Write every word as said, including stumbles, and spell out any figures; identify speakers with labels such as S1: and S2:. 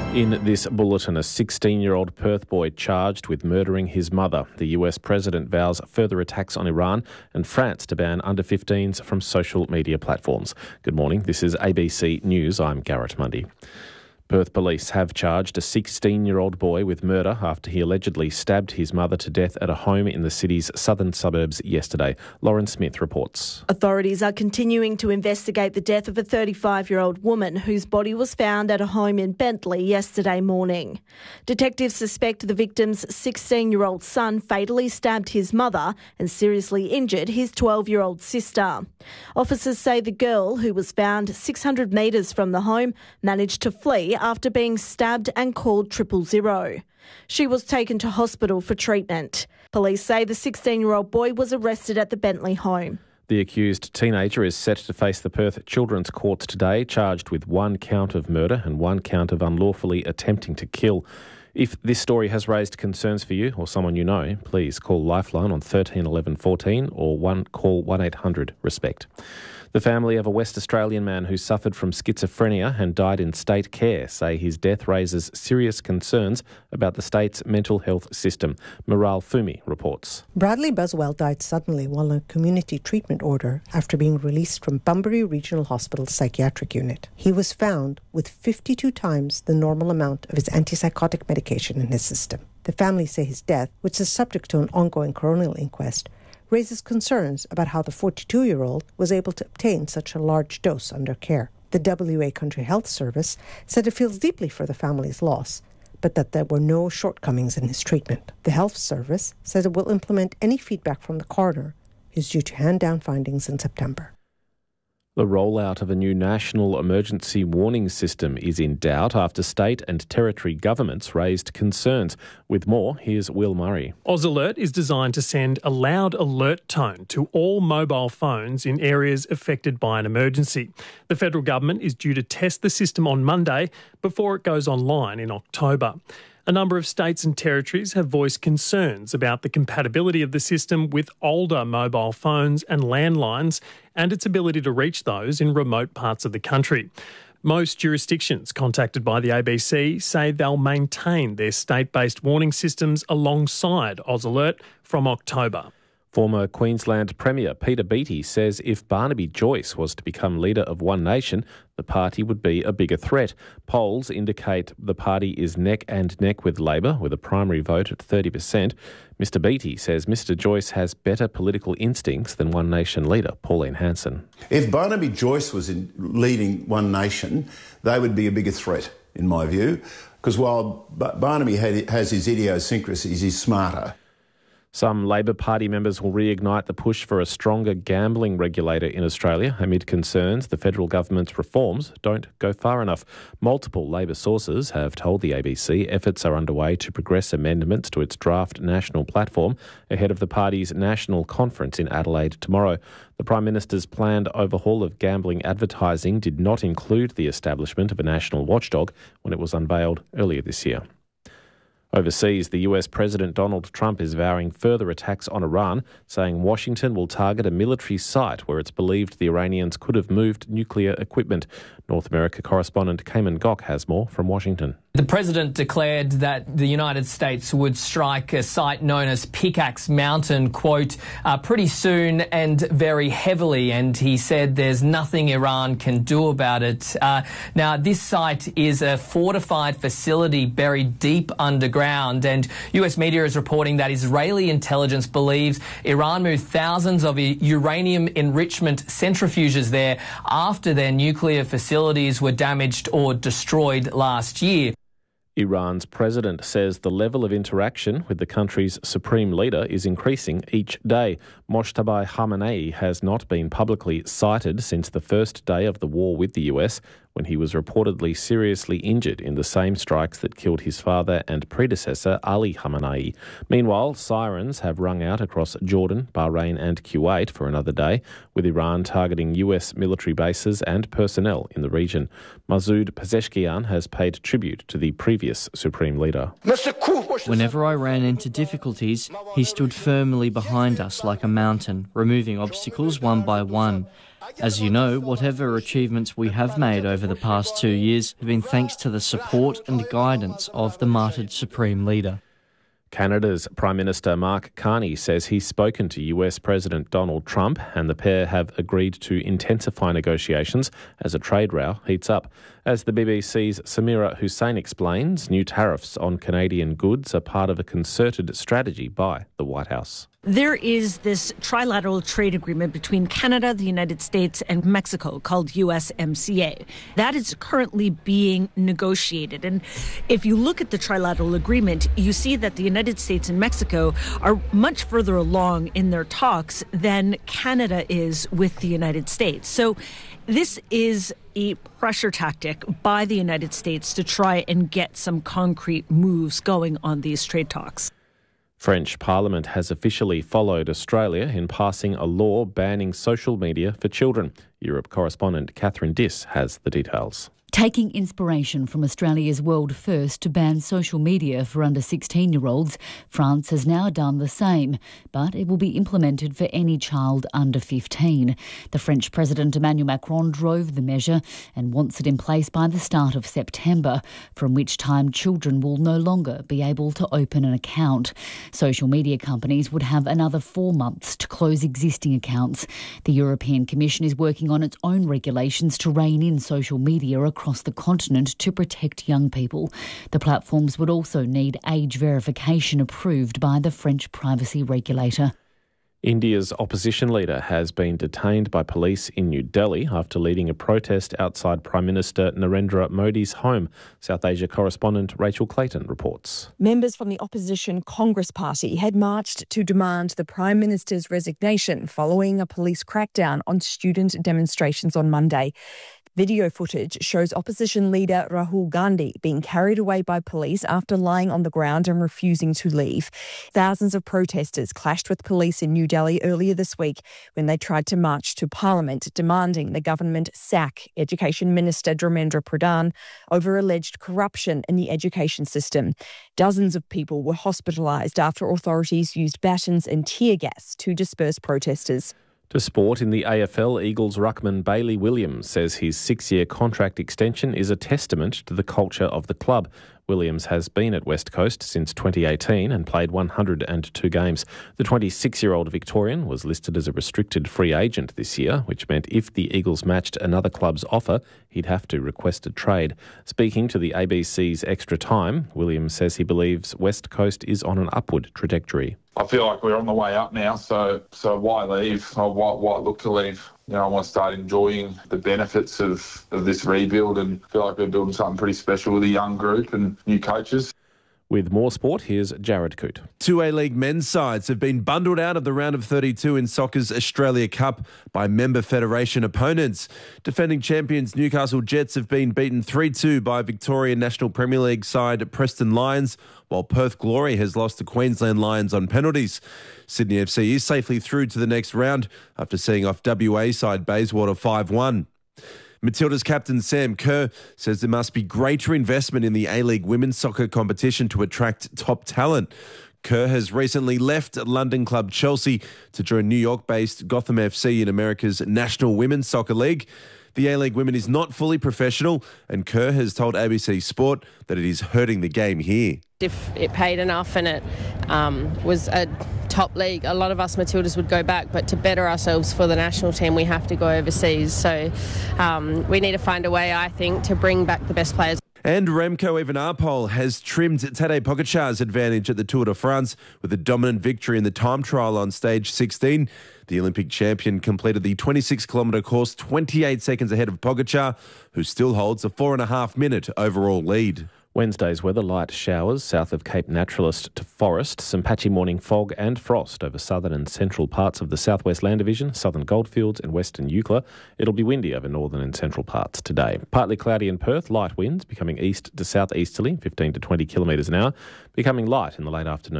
S1: In this bulletin, a sixteen-year-old Perth boy charged with murdering his mother. The U S president vows further attacks on Iran, and France to ban under fifteens from social media platforms. Good morning, this is A B C News. I'm Garrett Mundy. Perth police have charged a sixteen-year-old boy with murder after he allegedly stabbed his mother to death at a home in the city's southern suburbs yesterday. Lauren Smith reports.
S2: Authorities are continuing to investigate the death of a thirty-five-year-old woman whose body was found at a home in Bentley yesterday morning. Detectives suspect the victim's sixteen-year-old son fatally stabbed his mother and seriously injured his twelve-year-old sister. Officers say the girl, who was found six hundred metres from the home, managed to flee after being stabbed and called triple zero. She was taken to hospital for treatment. Police say the sixteen-year-old boy was arrested at the Bentley home.
S1: The accused teenager is set to face the Perth Children's Courts today, charged with one count of murder and one count of unlawfully attempting to kill. If this story has raised concerns for you or someone you know, please call Lifeline on thirteen eleven fourteen or one call one eight hundred RESPECT. The family of a West Australian man who suffered from schizophrenia and died in state care say his death raises serious concerns about the state's mental health system. Miral Fumi reports.
S3: Bradley Buswell died suddenly while on a community treatment order after being released from Bunbury Regional Hospital's psychiatric unit. He was found with fifty-two times the normal amount of his antipsychotic medication in his system. The family say his death, which is subject to an ongoing coronial inquest, raises concerns about how the forty-two-year-old was able to obtain such a large dose under care. The W A Country Health Service said it feels deeply for the family's loss, but that there were no shortcomings in his treatment. The Health Service says it will implement any feedback from the coroner, who's due to hand down findings in September.
S1: The rollout of a new national emergency warning system is in doubt after state and territory governments raised concerns. With more, here's Will Murray.
S4: Oz Alert is designed to send a loud alert tone to all mobile phones in areas affected by an emergency. The federal government is due to test the system on Monday before it goes online in October. A number of states and territories have voiced concerns about the compatibility of the system with older mobile phones and landlines and its ability to reach those in remote parts of the country. Most jurisdictions contacted by the A B C say they'll maintain their state-based warning systems alongside Oz Alert from October.
S1: Former Queensland Premier Peter Beattie says if Barnaby Joyce was to become leader of One Nation, the party would be a bigger threat. Polls indicate the party is neck and neck with Labor, with a primary vote at thirty percent. Mister Beattie says Mister Joyce has better political instincts than One Nation leader Pauline Hanson.
S5: If Barnaby Joyce was in leading One Nation, they would be a bigger threat, in my view, because while Barnaby had, has his idiosyncrasies, he's smarter.
S1: Some Labor Party members will reignite the push for a stronger gambling regulator in Australia amid concerns the federal government's reforms don't go far enough. Multiple Labor sources have told the A B C efforts are underway to progress amendments to its draft national platform ahead of the party's national conference in Adelaide tomorrow. The Prime Minister's planned overhaul of gambling advertising did not include the establishment of a national watchdog when it was unveiled earlier this year. Overseas, the U S President Donald Trump is vowing further attacks on Iran, saying Washington will target a military site where it's believed the Iranians could have moved nuclear equipment. North America correspondent Cayman Gok has more from Washington.
S6: The president declared that the United States would strike a site known as Pickaxe Mountain, quote, uh, pretty soon and very heavily. And he said there's nothing Iran can do about it. Uh, now, this site is a fortified facility buried deep underground. And U S media is reporting that Israeli intelligence believes Iran moved thousands of uranium enrichment centrifuges there after their nuclear facilities were damaged or destroyed last year.
S1: Iran's president says the level of interaction with the country's supreme leader is increasing each day. Mojtaba Khamenei has not been publicly cited since the first day of the war with the U S, when he was reportedly seriously injured in the same strikes that killed his father and predecessor, Ali Khamenei. Meanwhile, sirens have rung out across Jordan, Bahrain and Kuwait for another day, with Iran targeting U S military bases and personnel in the region. Masoud Pezeshkian has paid tribute to the previous supreme leader.
S7: Whenever I ran into difficulties, he stood firmly behind us like a mountain, removing obstacles one by one. As you know, whatever achievements we have made over the past two years have been thanks to the support and guidance of the martyred Supreme Leader.
S1: Canada's Prime Minister Mark Carney says he's spoken to U S President Donald Trump and the pair have agreed to intensify negotiations as a trade row heats up. As the B B C's Samira Hussein explains, new tariffs on Canadian goods are part of a concerted strategy by the White House.
S8: There is this trilateral trade agreement between Canada, the United States, and Mexico called U S M C A. That is currently being negotiated. And if you look at the trilateral agreement, you see that the United States and Mexico are much further along in their talks than Canada is with the United States. So this is a pressure tactic by the United States to try and get some concrete moves going on these trade talks.
S1: French Parliament has officially followed Australia in passing a law banning social media for children. Europe correspondent Catherine Diss has the details.
S9: Taking inspiration from Australia's world first to ban social media for under sixteen-year-olds, France has now done the same, but it will be implemented for any child under fifteen. The French President Emmanuel Macron drove the measure and wants it in place by the start of September, from which time children will no longer be able to open an account. Social media companies would have another four months to close existing accounts. The European Commission is working on its own regulations to rein in social media across across the continent to protect young people. The platforms would also need age verification approved by the French privacy regulator.
S1: India's opposition leader has been detained by police in New Delhi after leading a protest outside Prime Minister Narendra Modi's home. South Asia correspondent Rachel Clayton reports.
S10: Members from the opposition Congress Party had marched to demand the Prime Minister's resignation following a police crackdown on student demonstrations on Monday. Video footage shows opposition leader Rahul Gandhi being carried away by police after lying on the ground and refusing to leave. Thousands of protesters clashed with police in New Delhi earlier this week when they tried to march to Parliament demanding the government sack Education Minister Dharmendra Pradhan over alleged corruption in the education system. Dozens of people were hospitalised after authorities used batons and tear gas to disperse protesters.
S1: To sport, in the A F L, Eagles ruckman Bailey Williams says his six-year contract extension is a testament to the culture of the club. Williams has been at West Coast since twenty eighteen and played one hundred two games. The twenty-six-year-old Victorian was listed as a restricted free agent this year, which meant if the Eagles matched another club's offer, he'd have to request a trade. Speaking to the A B C's Extra Time, Williams says he believes West Coast is on an upward trajectory.
S11: I feel like we're on the way up now, so so why leave? Or why, why look to leave? You know, I want to start enjoying the benefits of, of this rebuild and feel like we're building something pretty special with a young group and new coaches.
S1: With more sport, here's Jared Coote.
S12: Two A-League men's sides have been bundled out of the round of thirty-two in soccer's Australia Cup by member federation opponents. Defending champions Newcastle Jets have been beaten three two by Victorian National Premier League side Preston Lions, while Perth Glory has lost to Queensland Lions on penalties. Sydney F C is safely through to the next round after seeing off W A side Bayswater five one. Matilda's captain Sam Kerr says there must be greater investment in the A-League women's soccer competition to attract top talent. Kerr has recently left London club Chelsea to join New York-based Gotham F C in America's National Women's Soccer League. The A-League women is not fully professional, and Kerr has told A B C Sport that it is hurting the game here.
S13: If it paid enough and it um, was a top league, a lot of us Matildas would go back, but to better ourselves for the national team, we have to go overseas. So um, we need to find a way, I think, to bring back the best players.
S12: And Remco Evenepoel has trimmed Tadej Pogacar's advantage at the Tour de France with a dominant victory in the time trial on stage sixteen. The Olympic champion completed the twenty-six kilometre course twenty-eight seconds ahead of Pogacar, who still holds a four and a half minute overall lead.
S1: Wednesday's weather: light showers south of Cape Naturalist to Forest, some patchy morning fog and frost over southern and central parts of the Southwest Land Division, southern Goldfields and western Eucla. It'll be windy over northern and central parts today. Partly cloudy in Perth, light winds becoming east to southeasterly, fifteen to twenty kilometres an hour, becoming light in the late afternoon.